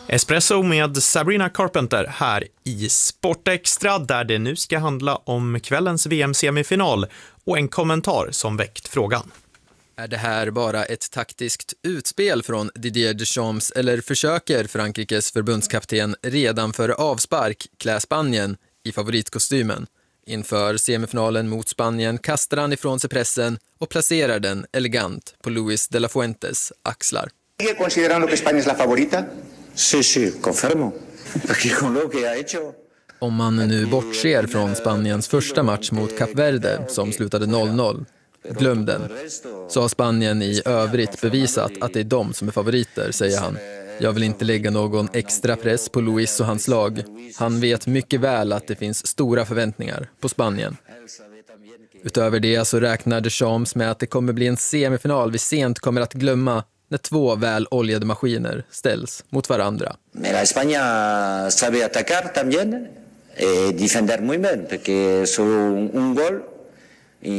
Espresso med Sabrina Carpenter här i Sportextra, där det nu ska handla om kvällens VM-semifinal och en kommentar som väckt frågan. Är det här bara ett taktiskt utspel från Didier Deschamps eller försöker Frankrikes förbundskapten redan före avspark klä Spanien i favoritkostymen? Inför semifinalen mot Spanien kastar han ifrån sig pressen och placerar den elegant på Luis de la Fuentes axlar. ¿Considerando que España es la favorita? Sí, confirmo. Con lo que ha hecho. Om man nu bortser från Spaniens första match mot Kap Verde som slutade 0-0, glöm den. Så har Spanien i övrigt bevisat att det är de som är favoriter, säger han. Jag vill inte lägga någon extra press på Luis och hans lag. Han vet mycket väl att det finns stora förväntningar på Spanien. Utöver det så räknar Deschamps med att det kommer bli en semifinal vi sent kommer att glömma när två väl oljade maskiner ställs mot varandra. Men España sabe atacar también, defender muy bien, porque solo un gol i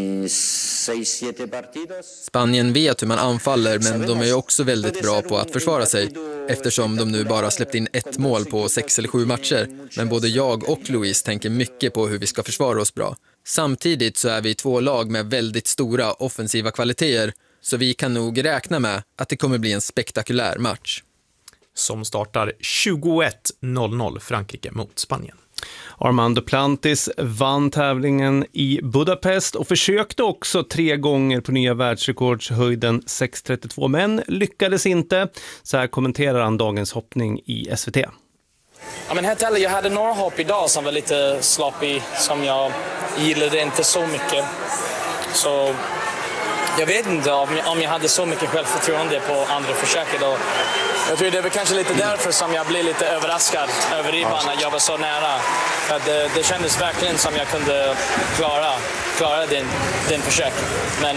6-7 partidos. Spanien vet hur man anfaller, men de är ju också väldigt bra på att försvara sig eftersom de nu bara släppt in ett mål på 6 eller 7 matcher. Men både jag och Luis tänker mycket på hur vi ska försvara oss bra. Samtidigt så är vi två lag med väldigt stora offensiva kvaliteter, så vi kan nog räkna med att det kommer bli en spektakulär match. Som startar 21:00 Frankrike mot Spanien. Armand Duplantis vann tävlingen i Budapest och försökte också 3 gånger på nya världsrekordshöjden 6.32, men lyckades inte. Så här kommenterar han dagens hoppning i SVT. Ja, men helt ärligt, jag hade några hopp idag som var lite sloppy, som jag gillade inte så mycket. Så jag vet inte om jag hade så mycket självförtroende på andra försöket. Och jag tror det var kanske lite därför som jag blev lite överraskad över ribban när jag var så nära. För att det kändes verkligen som jag kunde klara din försök. Men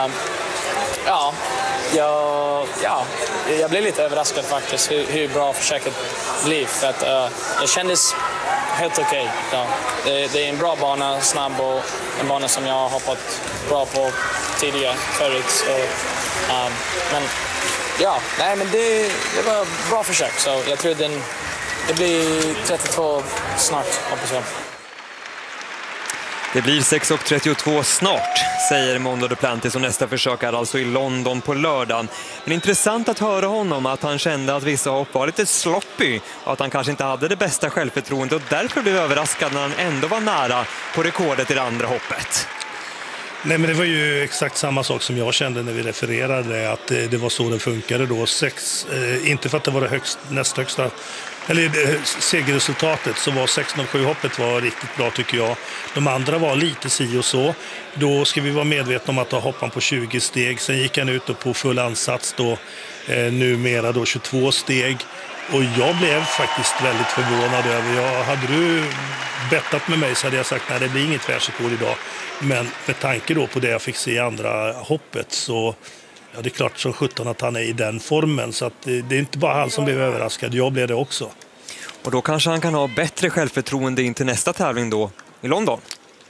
jag blev lite överraskad faktiskt hur bra försöket blev. För att det kändes helt okej. Ja. Det är en bra bana, snabb och en bana som jag har hoppat bra på tidigare förut. Så, men det var bra försök. Så jag tror det blir 32 snart, hoppas jag. Det blir 6.32 snart, säger Mondo Duplantis, och nästa försök är alltså i London på lördagen. Men intressant att höra honom att han kände att vissa hopp var lite sloppy och att han kanske inte hade det bästa självförtroendet och därför blev överraskad när han ändå var nära på rekordet i det andra hoppet. Nej, men det var ju exakt samma sak som jag kände när vi refererade, att det var så det funkade då. Inte för att det var det näst högsta, eller segerresultatet, så var 6.07 hoppet var riktigt bra tycker jag. De andra var lite si och så. Då ska vi vara medvetna om att ha hoppan på 20 steg. Sen gick han ut på full ansats då, numera då 22 steg. Och jag blev faktiskt väldigt förvånad över. Hade du bettat med mig så hade jag sagt nej, det blir inget världsrekord idag. Men med tanke då på det jag fick se i andra hoppet så ja, det är klart som 17 att han är i den formen. Så att det är inte bara han som blev överraskad, jag blev det också. Och då kanske han kan ha bättre självförtroende in till nästa tävling då i London.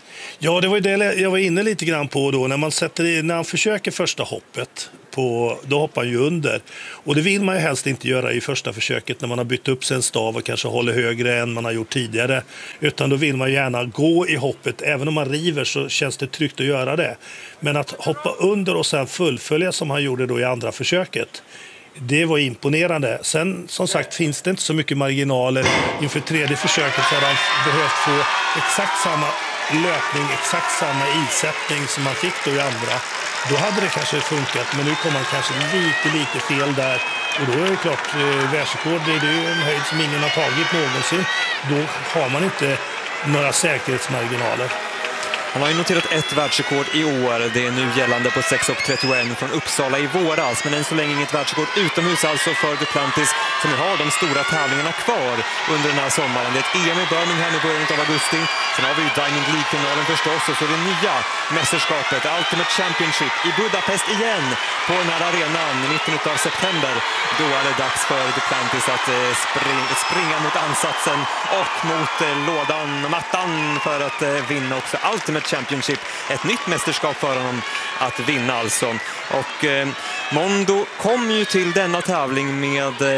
Ja, det var ju det jag var inne lite grann på då. När han försöker första hoppet, då hoppar han ju under. Och det vill man ju helst inte göra i första försöket när man har bytt upp sin stav och kanske håller högre än man har gjort tidigare. Utan då vill man gärna gå i hoppet. Även om man river så känns det tryggt att göra det. Men att hoppa under och sen fullfölja som han gjorde då i andra försöket, det var imponerande. Sen som sagt finns det inte så mycket marginaler. Inför tredje försöket så hade han behövt få exakt samma löpning, exakt samma isättning som man fick då i andra. Då hade det kanske funkat, men nu kommer man kanske lite fel där. Och då är det klart, världsrekord, det är ju en höjd som ingen har tagit någonsin. Då har man inte några säkerhetsmarginaler. Han har ju noterat ett världsrekord i år. Det är nu gällande på 6.31 från Uppsala i våras. Men än så länge inget världsrekord utomhus alltså för Duplantis, som har de stora tävlingarna kvar under den här sommaren. Det är ett EM i Birmingham i början av augusti. Sen har vi ju Diamond League-finalen förstås, och så det nya mästerskapet, Ultimate Championship i Budapest igen på den här arenan i mitten av september. Då är det dags för Duplantis att springa mot ansatsen och mot lådan, mattan, för att vinna också Ultimate Championship. Ett nytt mästerskap för honom att vinna alltså. Och Mondo kom ju till denna tävling med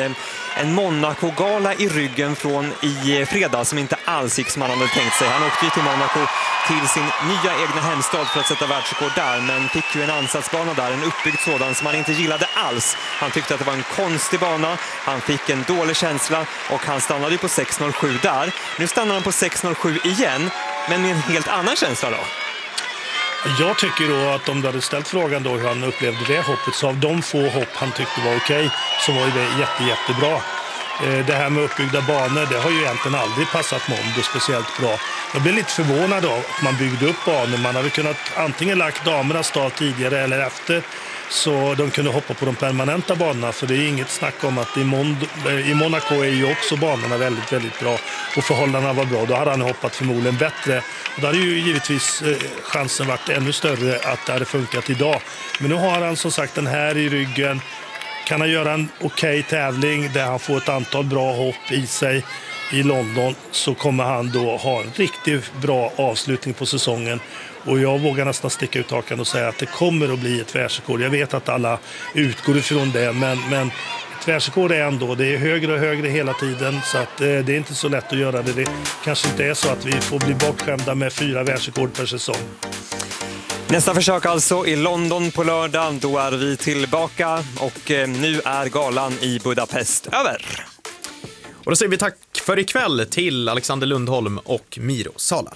en Monaco-gala i ryggen från i fredag som inte alls gick som han hade tänkt sig. Han åkte ju till Monaco till sin nya egna hemstad för att sätta världsrekord där, men fick ju en ansatsbana där, en uppbyggd sådan som han inte gillade alls. Han tyckte att det var en konstig bana, han fick en dålig känsla och han stannade ju på 6.07 där. Nu stannar han på 6.07 igen, men med en helt annan känsla då. Jag tycker då att om du hade ställt frågan då hur han upplevde det hoppet, så av de få hopp han tyckte var okej, så var ju det jättebra. Det här med uppbyggda banor, det har ju egentligen aldrig passat Mondo speciellt bra. Jag blev lite förvånad av att man byggde upp banor. Man hade kunnat antingen lagt damernas start tidigare eller efter, så de kunde hoppa på de permanenta banorna. För det är inget snack om att i Monaco är ju också banorna väldigt bra. Och förhållandena var bra. Då hade han hoppat förmodligen bättre. Och då hade ju givetvis chansen varit ännu större att det hade funkat idag. Men nu har han som sagt den här i ryggen. Kan han göra en okej tävling där han får ett antal bra hopp i sig i London, så kommer han då ha en riktigt bra avslutning på säsongen. Och jag vågar nästan sticka ut hakan och säga att det kommer att bli ett världsrekord. Jag vet att alla utgår ifrån det, men ett världsrekord är ändå, det är högre och högre hela tiden, så att det är inte så lätt att göra det. Det kanske inte är så att vi får bli bortskämda med 4 världsrekord per säsong. Nästa försök alltså i London på lördag, då är vi tillbaka och nu är galan i Budapest över. Och då säger vi tack för ikväll till Alexander Lundholm och Miro Salar.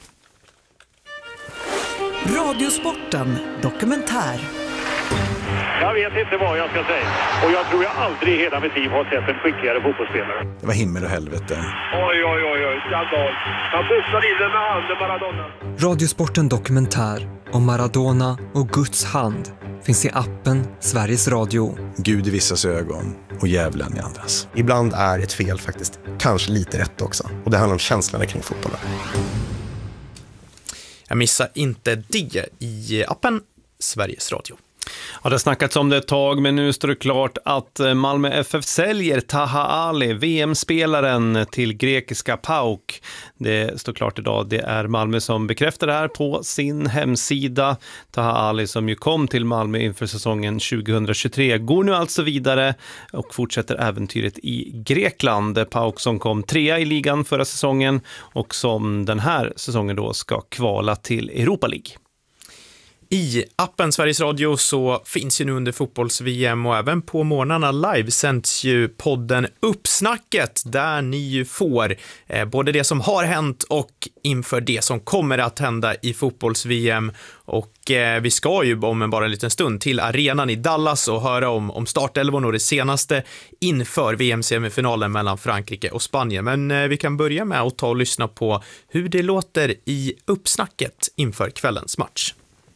Radiosporten dokumentär. Jag vet inte vad jag ska säga. Och jag tror jag aldrig i hela mitt liv har sett en skickligare fotbollsspelare. Det var himmel och helvete. Oj, skandal. Han pussade in den med handen, Maradona. Radiosporten dokumentär om Maradona och Guds hand finns i appen Sveriges Radio. Gud i vissas ögon och djävulen i andras. Ibland är ett fel faktiskt kanske lite rätt också. Och det handlar om känslorna kring fotbollen. Jag missar inte det i appen Sveriges Radio. Ja, det har snackats om det ett tag, men nu står det klart att Malmö FF säljer Taha Ali, VM-spelaren, till grekiska PAOK. Det står klart idag. Det är Malmö som bekräftar det här på sin hemsida. Taha Ali, som ju kom till Malmö inför säsongen 2023, går nu alltså vidare och fortsätter äventyret i Grekland. PAOK som kom 3 i ligan förra säsongen och som den här säsongen då ska kvala till Europa League. I appen Sveriges Radio så finns ju nu under fotbolls-VM och även på morgnarna live sänds ju podden Uppsnacket, där ni ju får både det som har hänt och inför det som kommer att hända i fotbolls-VM. Och vi ska ju om bara en liten stund till arenan i Dallas och höra om startelvan och det senaste inför VM-semifinalen mellan Frankrike och Spanien. Men vi kan börja med att ta och lyssna på hur det låter i Uppsnacket inför kvällens match.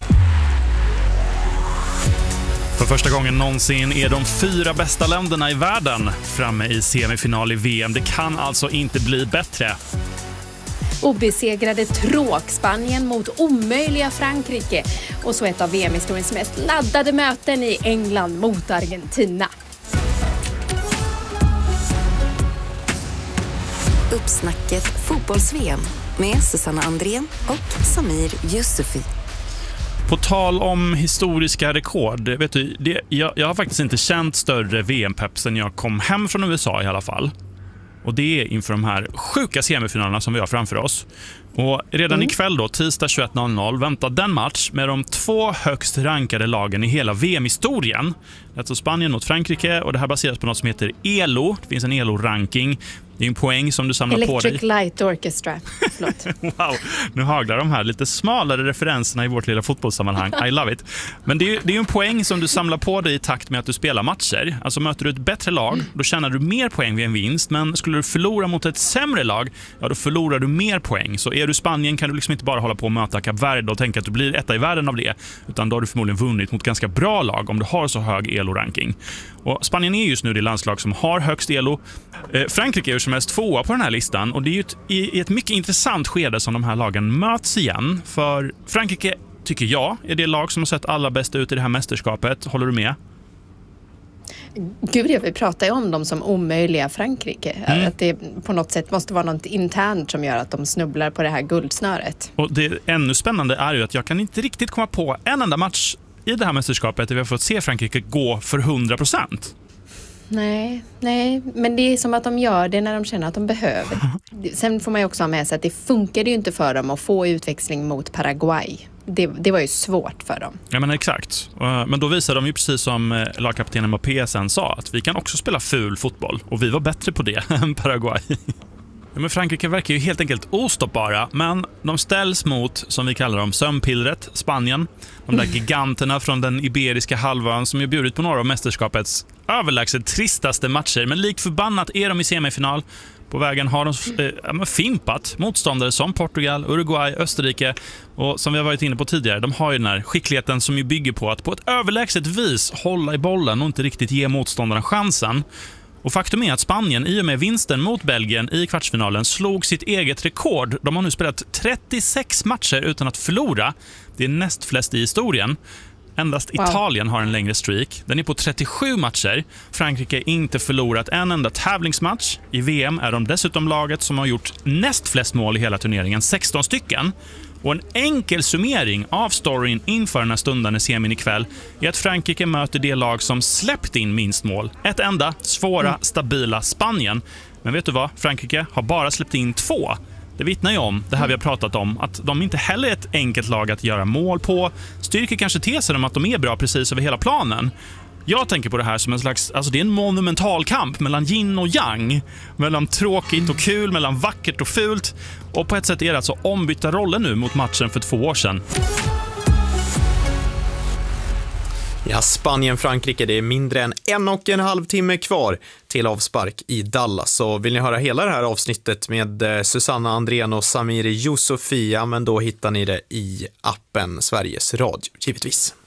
För första gången någonsin är de 4 bästa länderna i världen framme i semifinal i VM. Det kan alltså inte bli bättre. Obesegrade tråk Spanien mot omöjliga Frankrike. Och så ett av VM-historiens mest laddade möten i England mot Argentina. Uppsnacket fotbolls-VM med Susanna Andrén och Samir Yusufi. På tal om historiska rekord, vet du, jag har faktiskt inte känt större VM-pepp sen jag kom hem från USA i alla fall. Och det är inför de här sjuka semifinalerna som vi har framför oss. Och redan ikväll då, tisdag 21.00, väntar den match med de 2 högst rankade lagen i hela VM-historien. Det är alltså Spanien mot Frankrike, och det här baseras på något som heter ELO. Det finns en ELO-ranking. Det är en poäng som du samlar på dig. Electric Light Orchestra. Wow, nu haglar de här lite smalare referenserna i vårt lilla fotbollssammanhang. I love it. Men det är ju en poäng som du samlar på dig i takt med att du spelar matcher. Alltså möter du ett bättre lag, då tjänar du mer poäng vid en vinst. Men skulle du förlora mot ett sämre lag, ja, då förlorar du mer poäng. Så är du Spanien kan du liksom inte bara hålla på och möta Kap Verde och tänka att du blir etta i världen av det. Utan då har du förmodligen vunnit mot ganska bra lag om du har så hög ELO-ranking. Och Spanien är just nu det landslag som har högst ELO. Frankrike är ju som helst 2 på den här listan, och det är ju i ett mycket intressant skede som de här lagen möts igen. För Frankrike, tycker jag, är det lag som har sett allra bäst ut i det här mästerskapet. Håller du med? Gud, vi pratar ju om dem som omöjliga Frankrike. Att det på något sätt måste vara något internt som gör att de snubblar på det här guldsnöret. Och det ännu spännande är ju att jag kan inte riktigt komma på en enda match i det här mästerskapet där vi har fått se Frankrike gå för 100%. Nej, men det är som att de gör det när de känner att de behöver. Sen får man ju också ha med sig att det funkade ju inte för dem att få utväxling mot Paraguay. Det var ju svårt för dem. Ja, men exakt. Men då visade de ju precis som lagkaptenen Mbappé sen sa att vi kan också spela ful fotboll. Och vi var bättre på det än Paraguay. Ja, men Frankrike verkar ju helt enkelt ostoppbara, men de ställs mot, som vi kallar dem, sömnpillret, Spanien. De där giganterna från den iberiska halvön som ju bjudit på några av mästerskapets överlägset tristaste matcher. Men likt förbannat är de i semifinal. På vägen har de fimpat motståndare som Portugal, Uruguay, Österrike. Och som vi har varit inne på tidigare, de har ju den här skickligheten som ju bygger på att på ett överlägset vis hålla i bollen och inte riktigt ge motståndaren chansen. Och faktum är att Spanien i och med vinsten mot Belgien i kvartsfinalen slog sitt eget rekord. De har nu spelat 36 matcher utan att förlora. Det är näst flest i historien. Endast Italien har en längre streak. Den är på 37 matcher. Frankrike har inte förlorat en enda tävlingsmatch. I VM är de dessutom laget som har gjort näst flest mål i hela turneringen, 16 stycken. Och en enkel summering av storyn inför den här stunden i semin ikväll är att Frankrike möter det lag som släppt in minst mål. Ett enda, svåra, stabila Spanien. Men vet du vad? Frankrike har bara släppt in 2. Det vittnar ju om, det här vi har pratat om, att de inte heller är ett enkelt lag att göra mål på. Styrker kanske tesen om att de är bra precis över hela planen. Jag tänker på det här som en slags, alltså det är en monumental kamp mellan yin och yang, mellan tråkigt och kul, mellan vackert och fult. Och på ett sätt är det alltså ombytta roller nu mot matchen för 2 år sedan. Ja, Spanien-Frankrike, det är mindre än 1,5 timme kvar till avspark i Dallas. Så vill ni höra hela det här avsnittet med Susanna Andrén och Samir Yusufi, men då hittar ni det i appen Sveriges Radio, givetvis.